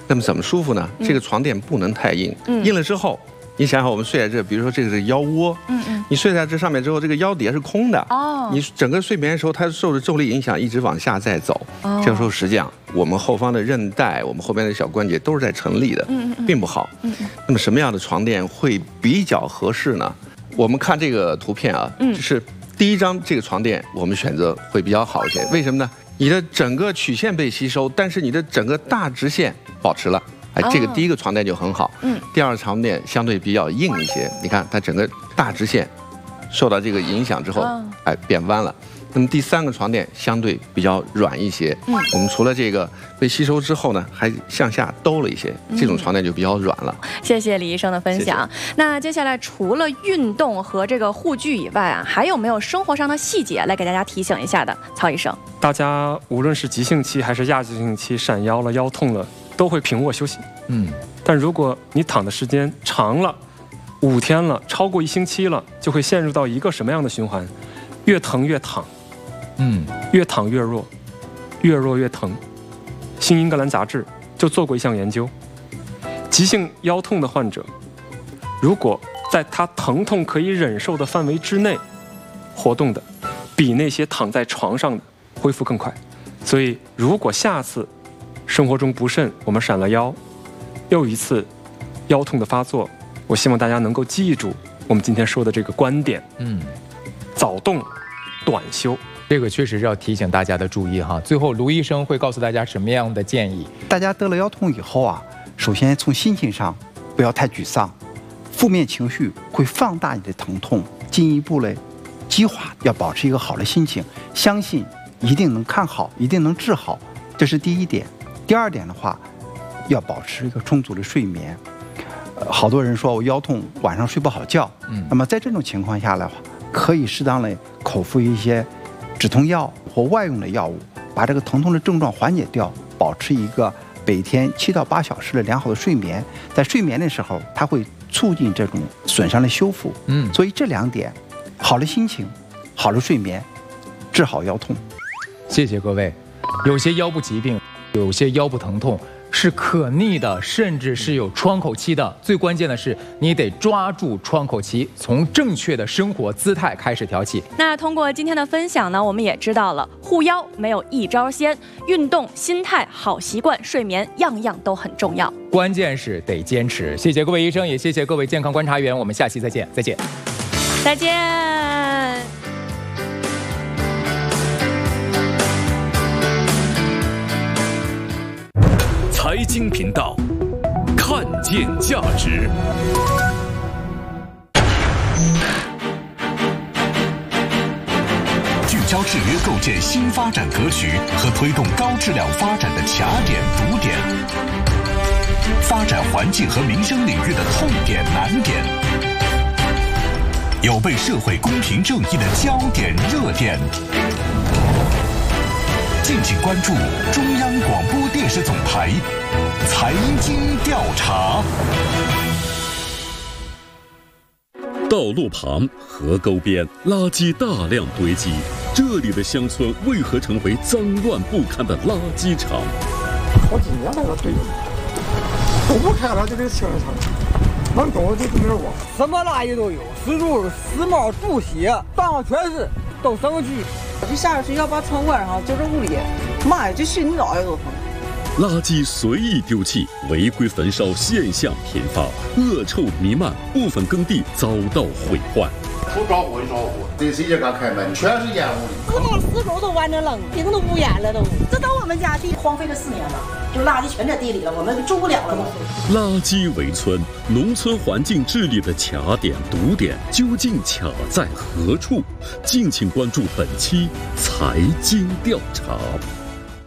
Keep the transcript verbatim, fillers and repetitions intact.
那么怎么舒服呢？这个床垫不能太硬，硬了之后。 你想想，我们睡在这，比如说这个是腰窝，嗯嗯，你睡在这上面之后，这个腰底下是空的，哦，你整个睡眠的时候，它受着重力影响，一直往下再走，哦，这个时候实际上我们后方的韧带，我们后边的小关节都是在成立的，嗯嗯，并不好，嗯嗯。那么什么样的床垫会比较合适呢？我们看这个图片啊，嗯，就是第一张这个床垫，我们选择会比较好一些，为什么呢？你的整个曲线被吸收，但是你的整个大直线保持了。 哎，这个第一个床垫就很好，嗯，第二个床垫相对比较硬一些，你看它整个大直线受到这个影响之后，哎变弯了。那么第三个床垫相对比较软一些，嗯，我们除了这个被吸收之后呢，还向下兜了一些，这种床垫就比较软了。 谢谢李医生的分享。谢谢。那接下来除了运动和这个护具以外啊，还有没有生活上的细节来给大家提醒一下的？曹医生， 大家无论是急性期还是亚急性期，闪腰了、腰痛了。 都会平卧休息，嗯，但如果你躺的时间长了，五天了，超过一星期了，就会陷入到一个什么样的循环？越疼越躺，嗯，越躺越弱，越弱越疼。新英格兰杂志就做过一项研究，急性腰痛的患者，如果在他疼痛可以忍受的范围之内活动的，比那些躺在床上的恢复更快。所以，如果下次 生活中不慎，我们闪了腰，又一次腰痛的发作，我希望大家能够记住我们今天说的这个观点，嗯，早动，短休， 这个确实是要提醒大家的注意哈。最后，卢医生会告诉大家什么样的建议？ 大家得了腰痛以后啊，首先从心情上不要太沮丧，负面情绪会放大你的疼痛，进一步嘞激化，要保持一个好的心情，相信一定能看好，一定能治好，这是第一点。 第二点的话，要保持一个充足的睡眠。呃，好多人说我腰痛，晚上睡不好觉。嗯，那么在这种情况下的话，可以适当的口服一些止痛药或外用的药物，把这个疼痛的症状缓解掉，保持一个每天七到八小时的良好的睡眠。在睡眠的时候，它会促进这种损伤的修复。嗯，所以这两点，好的心情，好的睡眠，治好腰痛。 谢谢各位。有些腰部疾病。 有些腰部疼痛是可逆的，甚至是有窗口期的。最关键的是，你得抓住窗口期，从正确的生活姿态开始调起。 那通过今天的分享呢，我们也知道了护腰没有一招鲜，运动、心态、好习惯、睡眠，样样都很重要。 关键是得坚持。谢谢各位医生，也谢谢各位健康观察员。我们下期再见，再见， 再见。 财经频道，看见价值。聚焦制约构建新发展格局和推动高质量发展的卡点、堵点，发展环境和民生领域的痛点、难点，有被社会公平正义的焦点、热点。敬请关注中央广播电视总台财经调查。道路旁、河沟边，垃圾大量堆积，这里的乡村为何成为脏乱不堪的垃圾场？ 好几年了，堆，都不开了，就这清理场，能动就没有我。 什么垃圾都有，石柱、石帽、布鞋，档上全是，都生气。 这下水要把窗关上，就这屋里，妈呀，这心里早也都疼。 垃圾随意丢弃，违规焚烧现象频发，恶臭弥漫，部分耕地遭到毁坏。 不着火就着火，这谁家刚开门，全是烟雾里。 不到四周都完整扔，顶都无烟了都。这都我们家地荒废了四年了，就垃圾全在地里了，我们住不了了嘛。 垃圾围村，农村环境治理的卡点堵点究竟卡在何处？敬请关注本期财经调查。